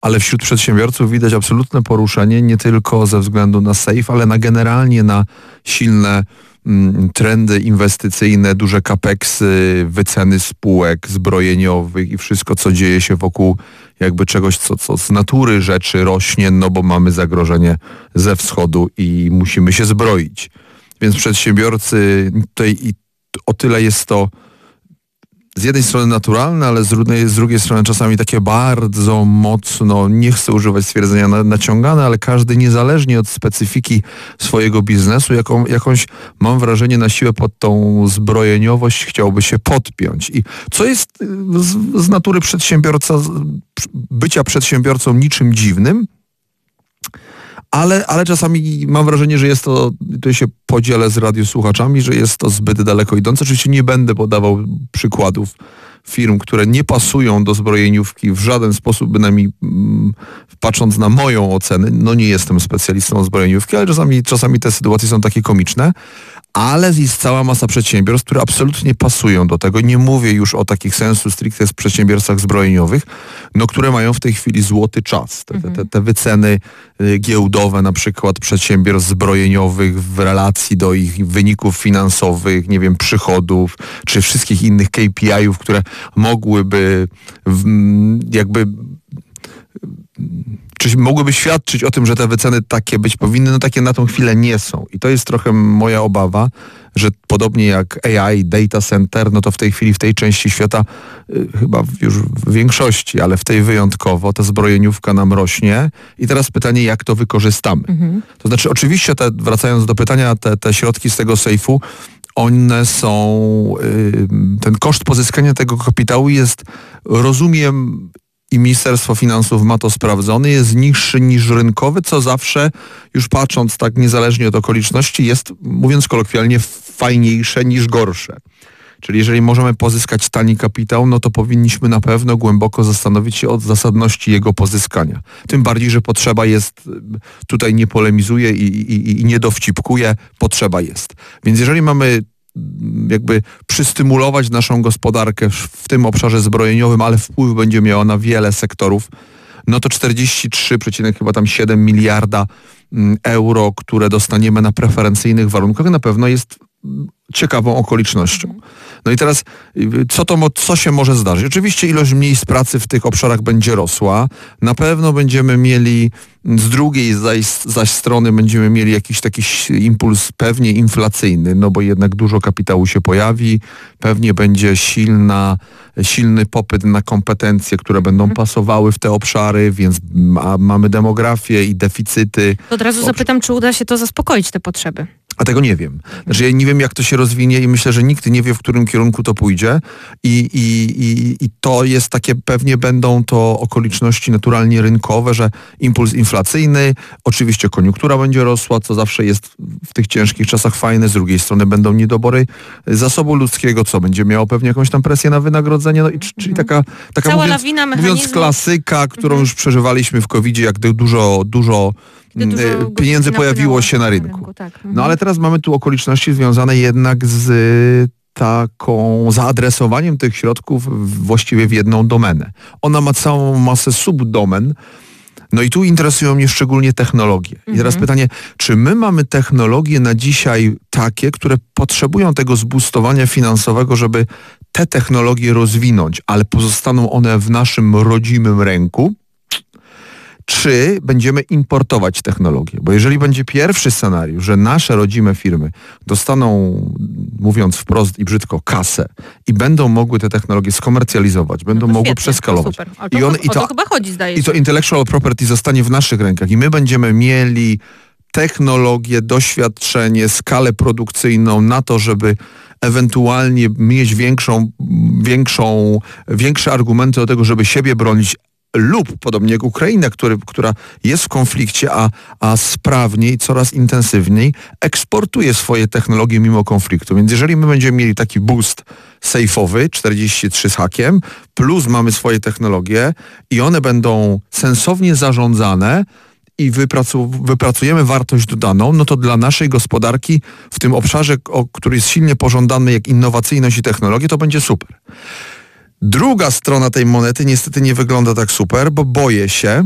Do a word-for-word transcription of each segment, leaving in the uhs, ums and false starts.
ale wśród przedsiębiorców widać absolutne poruszenie nie tylko ze względu na safe, ale na generalnie na silne mm, trendy inwestycyjne, duże capeksy, wyceny spółek zbrojeniowych i wszystko, co dzieje się wokół jakby czegoś, co, co z natury rzeczy rośnie, no bo mamy zagrożenie ze wschodu i musimy się zbroić. Więc przedsiębiorcy tutaj i o tyle jest to z jednej strony naturalne, ale z drugiej, z drugiej strony czasami takie bardzo mocno, nie chcę używać stwierdzenia na, naciągane, ale każdy niezależnie od specyfiki swojego biznesu, jaką, jakąś, mam wrażenie, na siłę pod tą zbrojeniowość chciałby się podpiąć. I co jest z, z natury przedsiębiorca, bycia przedsiębiorcą niczym dziwnym, Ale, ale czasami mam wrażenie, że jest to, tutaj się podzielę z radiosłuchaczami, że jest to zbyt daleko idące. Oczywiście nie będę podawał przykładów firm, które nie pasują do zbrojeniówki w żaden sposób, bynajmniej mm, patrząc na moją ocenę, no nie jestem specjalistą zbrojeniówki, ale czasami, czasami te sytuacje są takie komiczne, ale jest cała masa przedsiębiorstw, które absolutnie pasują do tego. Nie mówię już o takich sensu stricte z przedsiębiorstwach zbrojeniowych, no, które mają w tej chwili złoty czas. Te, te, te wyceny giełdowe na przykład przedsiębiorstw zbrojeniowych w relacji do ich wyników finansowych, nie wiem, przychodów, czy wszystkich innych K P I-ów, które mogłyby w, jakby... Czy mogłyby świadczyć o tym, że te wyceny takie być powinny, no takie na tą chwilę nie są. I to jest trochę moja obawa, że podobnie jak A I, data center, no to w tej chwili w tej części świata, y, chyba już w większości, ale w tej wyjątkowo, ta zbrojeniówka nam rośnie. I teraz pytanie, jak to wykorzystamy. Mhm. To znaczy oczywiście, te, wracając do pytania, te, te środki z tego sejfu, one są, y, ten koszt pozyskania tego kapitału jest, rozumiem, i Ministerstwo Finansów ma to sprawdzone, jest niższy niż rynkowy, co zawsze, już patrząc tak niezależnie od okoliczności, jest, mówiąc kolokwialnie, fajniejsze niż gorsze. Czyli jeżeli możemy pozyskać tani kapitał, no to powinniśmy na pewno głęboko zastanowić się o zasadności jego pozyskania. Tym bardziej, że potrzeba jest, tutaj nie polemizuję i, i, i nie dowcipkuję, potrzeba jest. Więc jeżeli mamy jakby przystymulować naszą gospodarkę w tym obszarze zbrojeniowym, ale wpływ będzie miała na wiele sektorów, no to czterdzieści trzy przecinek siedem miliarda euro, które dostaniemy na preferencyjnych warunkach, na pewno jest ciekawą okolicznością. No i teraz, co, to, co się może zdarzyć? Oczywiście ilość miejsc pracy w tych obszarach będzie rosła. Na pewno będziemy mieli, z drugiej zaś, zaś strony będziemy mieli jakiś taki impuls pewnie inflacyjny, no bo jednak dużo kapitału się pojawi, pewnie będzie silna, silny popyt na kompetencje, które będą mhm. pasowały w te obszary, więc ma, mamy demografię i deficyty. To od razu zapytam, czy uda się to zaspokoić, te potrzeby? A tego nie wiem. Znaczy ja nie wiem, jak to się rozwinie i myślę, że nikt nie wie, w którym kierunku to pójdzie i, i, i, i to jest takie, pewnie będą to okoliczności naturalnie rynkowe, że impuls inflacyjny, oczywiście koniunktura będzie rosła, co zawsze jest w tych ciężkich czasach fajne, z drugiej strony będą niedobory zasobu ludzkiego, co będzie miało pewnie jakąś tam presję na wynagrodzenie, no i czyli taka, taka Cała mówiąc, lawina mówiąc klasyka, którą mhm. już przeżywaliśmy w kowidzie, jak dużo, dużo pieniędzy pojawiło się na rynku. Na rynku tak. mhm. No ale teraz mamy tu okoliczności związane jednak z taką zaadresowaniem tych środków właściwie w jedną domenę. Ona ma całą masę subdomen. No i tu interesują mnie szczególnie technologie. I teraz mhm. pytanie, czy my mamy technologie na dzisiaj takie, które potrzebują tego zboostowania finansowego, żeby te technologie rozwinąć, ale pozostaną one w naszym rodzimym ręku? Czy będziemy importować technologię? Bo jeżeli będzie pierwszy scenariusz, że nasze rodzime firmy dostaną, mówiąc wprost i brzydko, kasę i będą mogły te technologie skomercjalizować, będą no mogły świetnie, przeskalować. To to, I, on, i, to, to chyba chodzi, zdaje się. I to intellectual property zostanie w naszych rękach i my będziemy mieli technologię, doświadczenie, skalę produkcyjną na to, żeby ewentualnie mieć większą, większą, większe argumenty do tego, żeby siebie bronić, lub podobnie jak Ukraina, który, która jest w konflikcie, a, a sprawniej, coraz intensywniej eksportuje swoje technologie mimo konfliktu. Więc jeżeli my będziemy mieli taki boost sejfowy, czterdzieści trzy z hakiem, plus mamy swoje technologie i one będą sensownie zarządzane i wypracu- wypracujemy wartość dodaną, no to dla naszej gospodarki w tym obszarze, o, który jest silnie pożądany jak innowacyjność i technologie, to będzie super. Druga strona tej monety niestety nie wygląda tak super, bo boję się,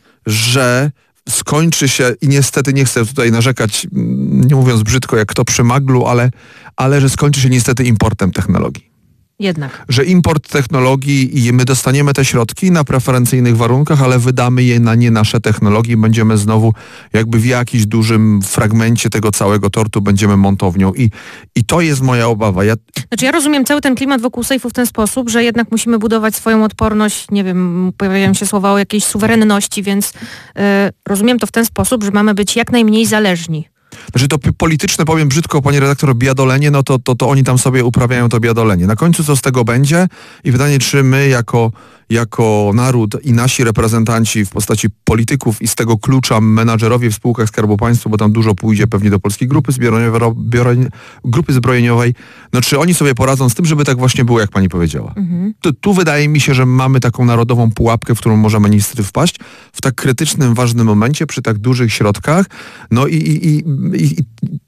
że skończy się, i niestety nie chcę tutaj narzekać, nie mówiąc brzydko jak kto przy maglu, ale, ale że skończy się niestety importem technologii. Jednak. Że import technologii i my dostaniemy te środki na preferencyjnych warunkach, ale wydamy je na nie nasze technologie i będziemy znowu jakby w jakimś dużym fragmencie tego całego tortu będziemy montownią. I, i to jest moja obawa. Ja... Znaczy ja rozumiem cały ten klimat wokół sejfu w ten sposób, że jednak musimy budować swoją odporność, nie wiem, pojawiają się słowa o jakiejś suwerenności, więc yy, rozumiem to w ten sposób, że mamy być jak najmniej zależni. Znaczy to polityczne, powiem brzydko, panie redaktor, biadolenie, no to, to, to oni tam sobie uprawiają to biadolenie. Na końcu co z tego będzie? I pytanie, czy my jako, jako naród i nasi reprezentanci w postaci polityków i z tego klucza menadżerowie w spółkach Skarbu Państwa, bo tam dużo pójdzie pewnie do Polskiej Grupy Zbrojeniowej, grupy zbrojeniowej, no czy oni sobie poradzą z tym, żeby tak właśnie było, jak pani powiedziała. Mhm. Tu, tu wydaje mi się, że mamy taką narodową pułapkę, w którą możemy niestety wpaść w tak krytycznym, ważnym momencie, przy tak dużych środkach, no i, i, i I,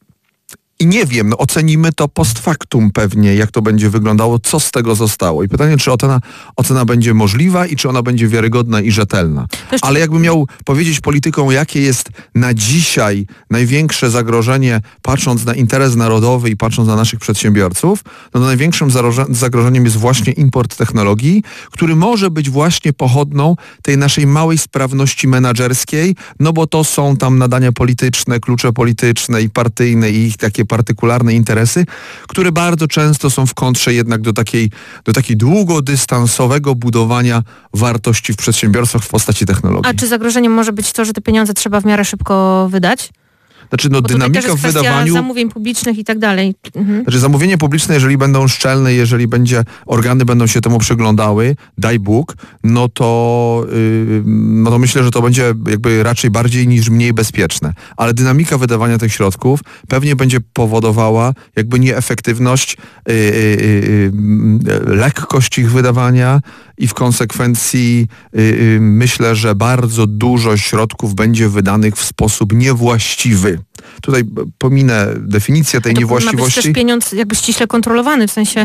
I nie wiem, no ocenimy to post factum pewnie, jak to będzie wyglądało, co z tego zostało. I pytanie, czy ocena, ocena będzie możliwa i czy ona będzie wiarygodna i rzetelna. Jeszcze... Ale jakbym miał powiedzieć politykom, jakie jest na dzisiaj największe zagrożenie, patrząc na interes narodowy i patrząc na naszych przedsiębiorców, no to największym zagrożeniem jest właśnie import technologii, który może być właśnie pochodną tej naszej małej sprawności menadżerskiej, no bo to są tam nadania polityczne, klucze polityczne i partyjne i ich takie partykularne interesy, które bardzo często są w kontrze jednak do takiej, do takiej długodystansowego budowania wartości w przedsiębiorstwach w postaci technologii. A czy zagrożeniem może być to, że te pieniądze trzeba w miarę szybko wydać? Znaczy, no, dynamika w wydawaniu... zamówień publicznych i tak dalej. Mhm. Znaczy, zamówienie publiczne, jeżeli będą szczelne, jeżeli będzie, organy będą się temu przyglądały, daj Bóg, no to, yy, no to myślę, że to będzie jakby raczej bardziej niż mniej bezpieczne. Ale dynamika wydawania tych środków pewnie będzie powodowała jakby nieefektywność, yy, yy, yy, lekkość ich wydawania i w konsekwencji yy, yy, myślę, że bardzo dużo środków będzie wydanych w sposób niewłaściwy. Tutaj pominę definicję tej to niewłaściwości. Ma być też pieniądz jakby ściśle kontrolowany, w sensie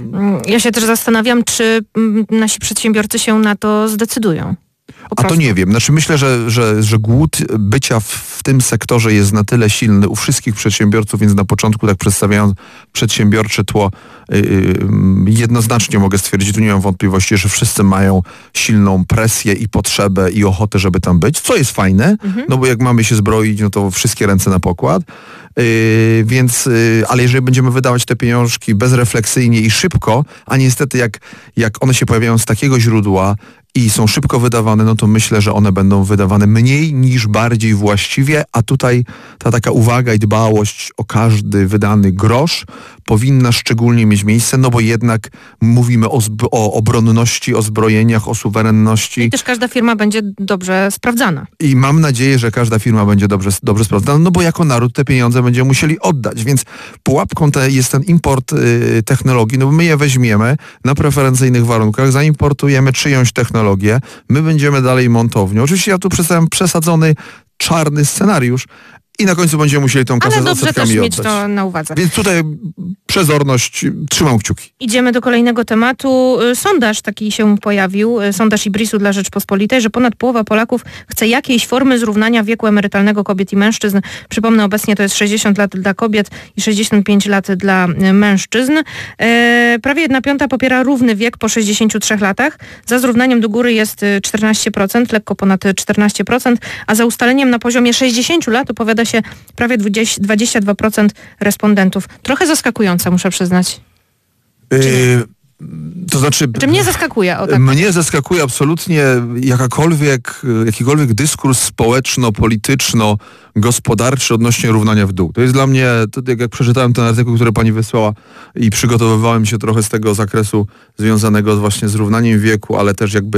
ja się też zastanawiam, czy nasi przedsiębiorcy się na to zdecydują. A to nie wiem. Znaczy myślę, że, że, że głód bycia w, w tym sektorze jest na tyle silny u wszystkich przedsiębiorców, więc na początku tak przedstawiając przedsiębiorcze tło yy, jednoznacznie mogę stwierdzić, tu nie mam wątpliwości, że wszyscy mają silną presję i potrzebę i ochotę, żeby tam być, co jest fajne, mhm. no bo jak mamy się zbroić, no to wszystkie ręce na pokład. Yy, więc, yy, ale jeżeli będziemy wydawać te pieniążki bezrefleksyjnie i szybko, a niestety jak, jak one się pojawiają z takiego źródła i są szybko wydawane, no to myślę, że one będą wydawane mniej niż bardziej właściwie, a tutaj ta taka uwaga i dbałość o każdy wydany grosz powinna szczególnie mieć miejsce, no bo jednak mówimy o, zb- o obronności, o zbrojeniach, o suwerenności. I też każda firma będzie dobrze sprawdzana. I mam nadzieję, że każda firma będzie dobrze, dobrze sprawdzana, no bo jako naród te pieniądze będziemy musieli oddać, więc pułapką te jest ten import y, technologii, no bo my je weźmiemy na preferencyjnych warunkach, zaimportujemy czyjąś technologię, my będziemy dalej montownią. Oczywiście ja tu przedstawiam przesadzony, czarny scenariusz, i na końcu będziemy musieli tą kasę z odsetkami oddać. Ale dobrze też mieć to na uwadze. Więc tutaj przezorność, trzymam kciuki. Idziemy do kolejnego tematu. Sondaż taki się pojawił, sondaż Ibrisu dla Rzeczpospolitej, że ponad połowa Polaków chce jakiejś formy zrównania wieku emerytalnego kobiet i mężczyzn. Przypomnę, obecnie to jest sześćdziesiąt lat dla kobiet i sześćdziesiąt pięć lat dla mężczyzn. E, prawie jedna piąta popiera równy wiek po sześćdziesięciu trzech latach. Za zrównaniem do góry jest czternaście procent, lekko ponad czternaście procent, a za ustaleniem na poziomie sześćdziesięciu lat opowiada się prawie dwadzieścia dwa procent respondentów. Trochę zaskakujące, muszę przyznać. Yy, to znaczy... Czy mnie zaskakuje? O, tak. Mnie zaskakuje absolutnie jakakolwiek, jakikolwiek dyskurs społeczno-polityczno-gospodarczy odnośnie równania w dół. To jest dla mnie, to jak, jak przeczytałem ten artykuł, który pani wysłała i przygotowywałem się trochę z tego zakresu związanego właśnie z równaniem wieku, ale też jakby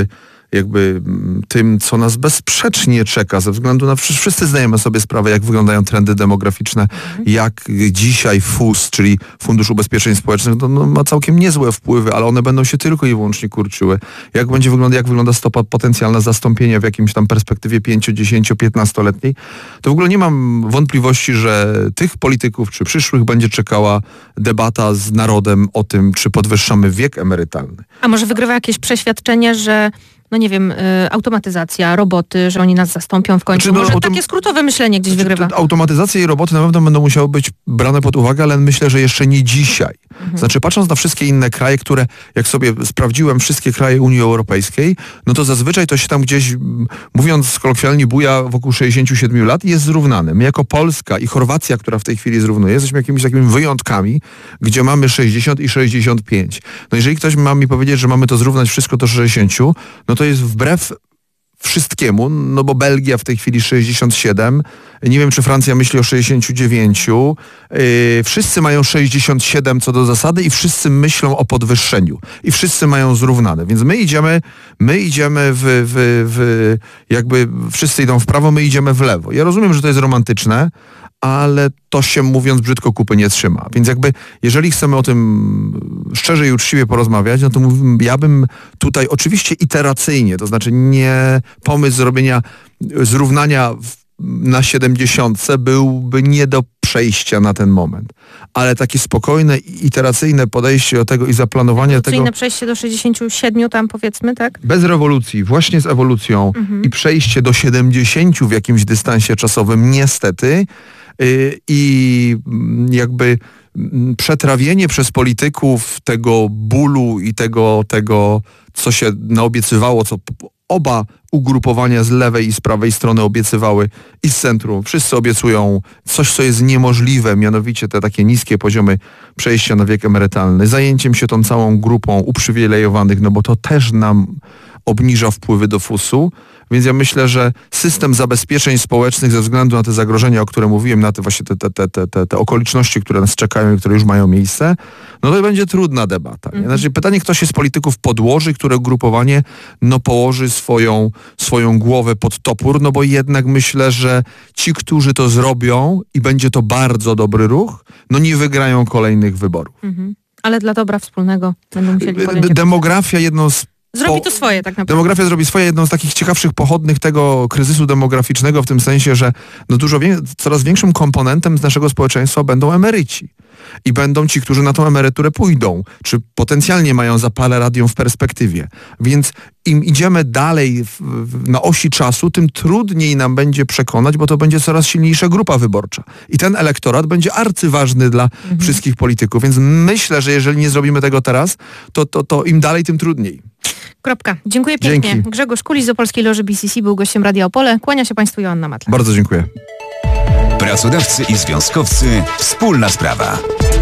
jakby tym, co nas bezsprzecznie czeka, ze względu na, wszyscy zdajemy sobie sprawę, jak wyglądają trendy demograficzne, mhm. jak dzisiaj F U S, czyli Fundusz Ubezpieczeń Społecznych, no, no, ma całkiem niezłe wpływy, ale one będą się tylko i wyłącznie kurczyły. Jak będzie wyglądać, jak wygląda stopa potencjalna zastąpienia w jakimś tam perspektywie pięcio, dziesięcio, piętnastoletniej, to w ogóle nie mam wątpliwości, że tych polityków, czy przyszłych będzie czekała debata z narodem o tym, czy podwyższamy wiek emerytalny. A może wygrywa jakieś przeświadczenie, że no nie wiem, y, automatyzacja, roboty, że oni nas zastąpią w końcu. Znaczy, no, może autom... takie skrótowe myślenie gdzieś znaczy, wygrywa. Automatyzacja i roboty na pewno będą musiały być brane pod uwagę, ale myślę, że jeszcze nie dzisiaj. Mhm. Znaczy patrząc na wszystkie inne kraje, które, jak sobie sprawdziłem, wszystkie kraje Unii Europejskiej, no to zazwyczaj to się tam gdzieś, mówiąc kolokwialnie, buja wokół sześćdziesięciu siedmiu lat i jest zrównany. My jako Polska i Chorwacja, która w tej chwili zrównuje, jesteśmy jakimiś takimi wyjątkami, gdzie mamy sześćdziesiąt i sześćdziesiąt pięć. No jeżeli ktoś ma mi powiedzieć, że mamy to zrównać wszystko do sześćdziesięciu, no to jest wbrew wszystkiemu, no bo Belgia w tej chwili sześćdziesiąt siedem, nie wiem czy Francja myśli o sześćdziesięciu dziewięciu, yy, wszyscy mają sześćdziesiąt siedem co do zasady i wszyscy myślą o podwyższeniu i wszyscy mają zrównane, więc my idziemy, my idziemy w, w, w jakby wszyscy idą w prawo, my idziemy w lewo. Ja rozumiem, że to jest romantyczne, ale to się, mówiąc brzydko, kupy nie trzyma. Więc jakby, jeżeli chcemy o tym szczerze i uczciwie porozmawiać, no to mówię, ja bym tutaj oczywiście iteracyjnie, to znaczy nie pomysł zrobienia, zrównania w, na siedemdziesiątce byłby nie do przejścia na ten moment. Ale takie spokojne, iteracyjne podejście do tego i zaplanowanie tego... Ewolucyjne przejście do sześćdziesięciu siedmiu tam powiedzmy, tak? Bez rewolucji, właśnie z ewolucją mhm. i przejście do siedemdziesięciu w jakimś dystansie czasowym, niestety, yy, i jakby przetrawienie przez polityków tego bólu i tego, tego co się naobiecywało, co oba ugrupowania z lewej i z prawej strony obiecywały i z centrum. Wszyscy obiecują coś, co jest niemożliwe, mianowicie te takie niskie poziomy przejścia na wiek emerytalny. Zajęciem się tą całą grupą uprzywilejowanych, no bo to też nam obniża wpływy do F U S-u. Więc ja myślę, że system zabezpieczeń społecznych ze względu na te zagrożenia, o które mówiłem, na te właśnie te, te, te, te, te okoliczności, które nas czekają i które już mają miejsce, no to będzie trudna debata. Nie? Znaczy pytanie, kto się z polityków podłoży, które ugrupowanie no położy swoją, swoją głowę pod topór, no bo jednak myślę, że ci, którzy to zrobią i będzie to bardzo dobry ruch, no nie wygrają kolejnych wyborów. Mhm. Ale dla dobra wspólnego będą musieli podjąć. Demografia jedną z Zrobi to swoje tak naprawdę. Demografia zrobi swoje, jedną z takich ciekawszych pochodnych tego kryzysu demograficznego w tym sensie, że no dużo wie, coraz większym komponentem z naszego społeczeństwa będą emeryci. I będą ci, którzy na tą emeryturę pójdą, czy potencjalnie mają za parę radią w perspektywie. Więc im idziemy dalej w, w, na osi czasu, tym trudniej nam będzie przekonać, bo to będzie coraz silniejsza grupa wyborcza. I ten elektorat będzie arcyważny dla mhm. wszystkich polityków. Więc myślę, że jeżeli nie zrobimy tego teraz, to, to, to im dalej, tym trudniej. Kropka. Dziękuję pięknie. Dzięki. Grzegorz Kulis z Opolskiej Loży B C C był gościem Radia Opole. Kłania się Państwu Joanna Matla. Bardzo dziękuję. Pracodawcy i związkowcy. Wspólna sprawa.